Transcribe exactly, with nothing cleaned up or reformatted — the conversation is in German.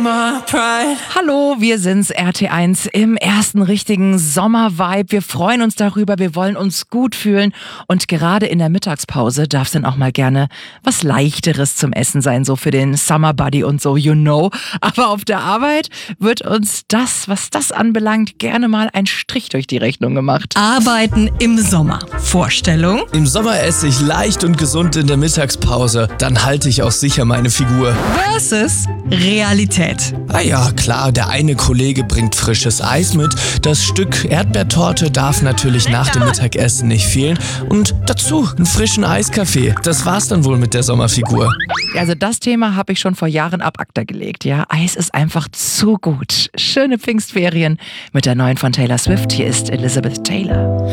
my pride. Hallo, wir sind's, R T eins, im ersten richtigen Sommervibe. Wir freuen uns darüber, wir wollen uns gut fühlen. Und gerade in der Mittagspause darf es dann auch mal gerne was Leichteres zum Essen sein, so für den Summer Buddy und so, you know. Aber auf der Arbeit wird uns das, was das anbelangt, gerne mal ein Strich durch die Rechnung gemacht. Arbeiten im Sommer. Vorstellung? Im Sommer esse ich leicht und gesund in der Mittagspause. Dann halte ich auch sicher meine Figur. Versus Realität. Ah ja, klar, der eine Kollege bringt frisches Eis mit. Das Stück Erdbeertorte darf natürlich nach dem Mittagessen nicht fehlen. Und dazu einen frischen Eiskaffee. Das war's dann wohl mit der Sommerfigur. Also das Thema habe ich schon vor Jahren ab acta gelegt, ja. Eis ist einfach zu gut. Schöne Pfingstferien mit der neuen von Taylor Swift. Hier ist Elizabeth Taylor.